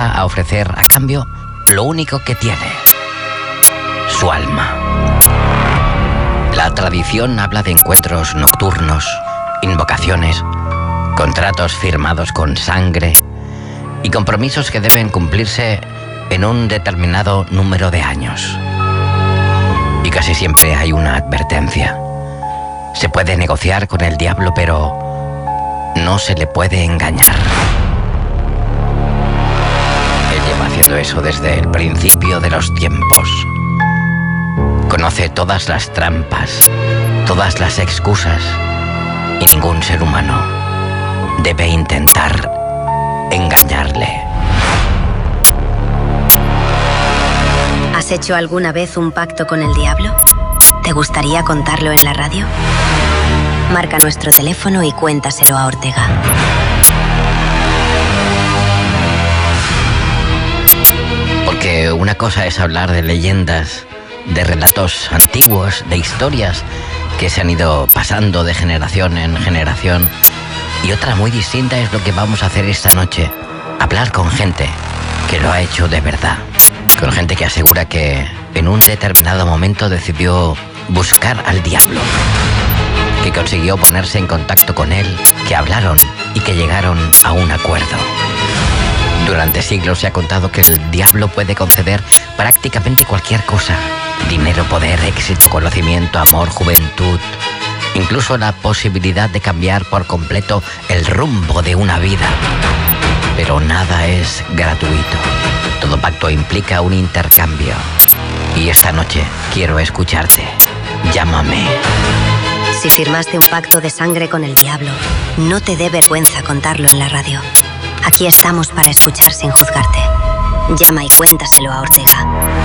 dispuesta a ofrecer a cambio lo único que tiene: su alma. La tradición habla de encuentros nocturnos, invocaciones, contratos firmados con sangre y compromisos que deben cumplirse en un determinado número de años. Y casi siempre hay una advertencia. Se puede negociar con el diablo, pero no se le puede engañar. Él lleva haciendo eso desde el principio de los tiempos. Conoce todas las trampas, todas las excusas, y ningún ser humano debe intentar engañarle. ¿Has hecho alguna vez un pacto con el diablo? ¿Te gustaría contarlo en la radio? Marca nuestro teléfono y cuéntaselo a Ortega. Porque una cosa es hablar de leyendas, de relatos antiguos, de historias que se han ido pasando de generación en generación, y otra muy distinta es lo que vamos a hacer esta noche: hablar con gente que lo ha hecho de verdad, con gente que asegura que en un determinado momento decidió buscar al diablo, que consiguió ponerse en contacto con él, que hablaron y que llegaron a un acuerdo. Durante siglos se ha contado que el diablo puede conceder prácticamente cualquier cosa: dinero, poder, éxito, conocimiento, amor, juventud, incluso la posibilidad de cambiar por completo el rumbo de una vida. Pero nada es gratuito. Todo pacto implica un intercambio. Y esta noche quiero escucharte. Llámame. Si firmaste un pacto de sangre con el diablo, no te dé vergüenza contarlo en la radio. Aquí estamos para escuchar sin juzgarte. Llama y cuéntaselo a Ortega.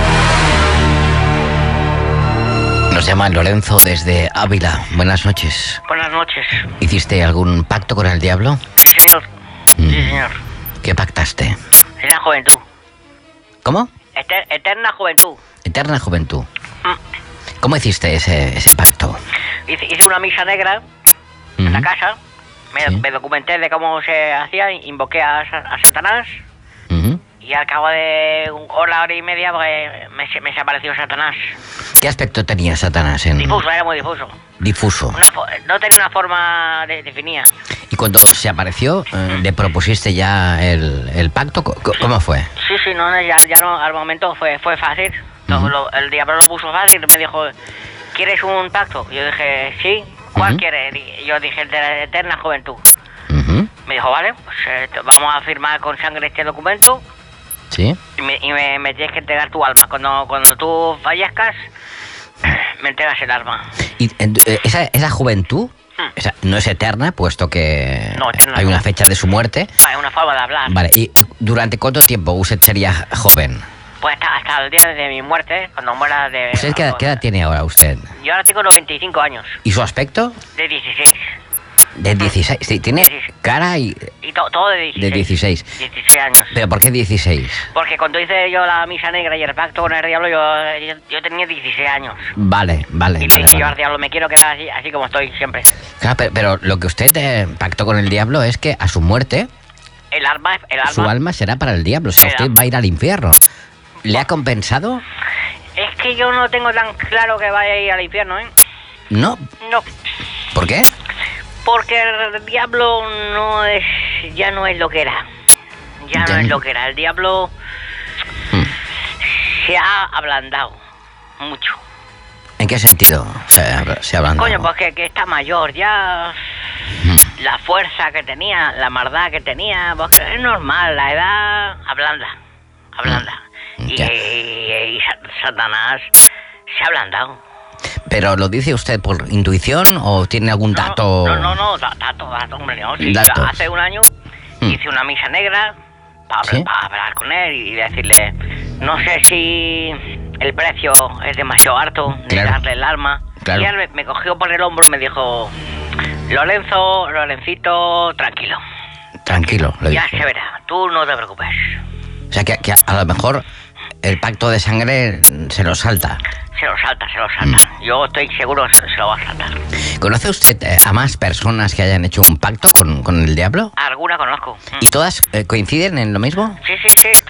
Nos llama Lorenzo desde Ávila. Buenas noches. Buenas noches. ¿Hiciste algún pacto con el diablo? Sí, señor. Sí, señor. ¿Qué pactaste? Eterna juventud. ¿Cómo? Eterna juventud. Eterna juventud. ¿Cómo hiciste ese pacto? Hice una misa negra en la casa. Me documenté de cómo se hacía, invoqué a Satanás. Y al cabo de hora y media pues, me desapareció Satanás. ¿Qué aspecto tenía Satanás? Difuso, era muy difuso. Difuso. No tenía una forma definida. ¿Y cuando se apareció, le propusiste ya el pacto? ¿Cómo fue? Sí, no, ya no, al momento fue fácil. El diablo lo puso fácil, me dijo: ¿quieres un pacto? Yo dije: sí. ¿Cuál quieres? Y yo dije: el de la eterna juventud. Me dijo: vale, pues vamos a firmar con sangre este documento. Sí. Y me tienes que entregar tu alma. Cuando tú fallezcas, me entregas el alma. ¿Y esa juventud no es eterna, puesto que no, eterna, hay una fecha de su muerte? No, es una forma de hablar. Vale, ¿y durante cuánto tiempo usted sería joven? Pues hasta el día de mi muerte, cuando muera de... ¿Usted qué edad tiene ahora usted? Yo ahora tengo 95 años. ¿Y su aspecto? De 16. De 16, sí, tiene cara y todo de 16. De 16. 16 años. ¿Pero por qué 16? Porque cuando hice yo la misa negra y el pacto con el diablo, yo tenía 16 años. Vale. Y le dije yo al diablo: me quiero quedar así como estoy siempre. Claro, pero lo que usted pactó con el diablo es que a su muerte... El alma... Su alma será para el diablo, o sea, usted va a ir al infierno. ¿Le ha compensado? Es que yo no tengo tan claro que vaya a ir al infierno, ¿eh? No. No. ¿Por qué? Porque el diablo ya no es lo que era. Ya no es lo que era. El diablo se ha ablandado mucho. ¿En qué sentido se ha ablandado? Coño, pues que está mayor ya. La fuerza que tenía, la maldad que tenía, pues es normal, la edad ablanda. Y Satanás se ha ablandado. ¿Pero lo dice usted por intuición o tiene algún dato? No, dato, hombre, no. Sí, hace un año hice una misa negra para hablar con él y decirle: no sé si el precio es demasiado alto de darle el alma. Claro. Y él me cogió por el hombro y me dijo: Lorencito, tranquilo. Tranquilo, lo ya dice. se verá, tú no te preocupes. O sea, que a lo mejor el pacto de sangre se lo salta. Se lo salta. Yo estoy seguro que se lo va a saltar. ¿Conoce usted a más personas que hayan hecho un pacto con el diablo? Alguna conozco. ¿Y todas coinciden en lo mismo? Sí.